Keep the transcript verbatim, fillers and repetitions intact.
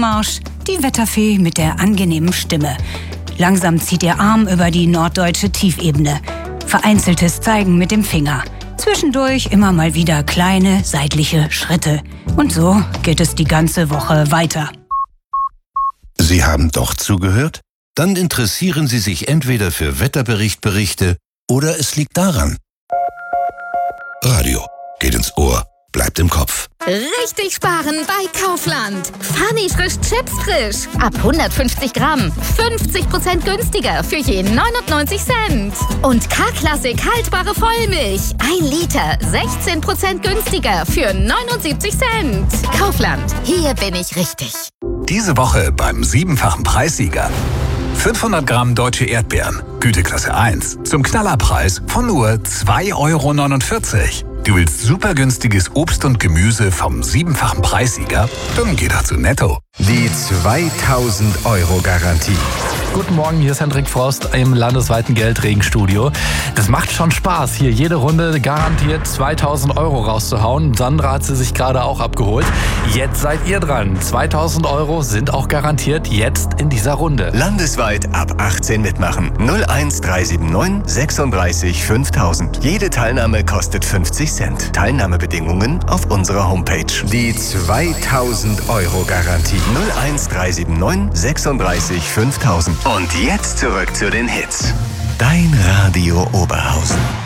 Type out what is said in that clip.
Anmarsch, die Wetterfee mit der angenehmen Stimme. Langsam zieht ihr Arm über die norddeutsche Tiefebene. Vereinzeltes Zeigen mit dem Finger. Zwischendurch immer mal wieder kleine seitliche Schritte. Und so geht es die ganze Woche weiter. Sie haben doch zugehört? Dann interessieren Sie sich entweder für Wetterberichtberichte oder es liegt daran. Radio geht ins Ohr, bleibt im Kopf. Richtig sparen bei Kaufland. Funny frisch Chips frisch. Ab hundertfünfzig Gramm. fünfzig Prozent günstiger für je neunundneunzig Cent. Und K-Klassik haltbare Vollmilch. ein Liter. sechzehn Prozent günstiger für neunundsiebzig Cent. Kaufland. Hier bin ich richtig. Diese Woche beim siebenfachen Preissieger. fünfhundert Gramm deutsche Erdbeeren, Güteklasse eins, zum Knallerpreis von nur zwei Euro neunundvierzig. Du willst super günstiges Obst und Gemüse vom siebenfachen Preissieger? Dann geh doch zu Netto. Die zweitausend Euro Garantie. Guten Morgen, hier ist Hendrik Frost im landesweiten Geldregenstudio. Das macht schon Spaß, hier jede Runde garantiert zweitausend Euro rauszuhauen. Sandra hat sie sich gerade auch abgeholt. Jetzt seid ihr dran. zweitausend Euro sind auch garantiert jetzt in dieser Runde. Landesweit ab achtzehn mitmachen. null eins drei sieben neun sechsunddreißig fünftausend. Jede Teilnahme kostet fünfzig Cent. Teilnahmebedingungen auf unserer Homepage. Die zweitausend Euro Garantie. null eins drei sieben neun sechsunddreißig fünftausend. Und jetzt zurück zu den Hits. Dein Radio Oberhausen.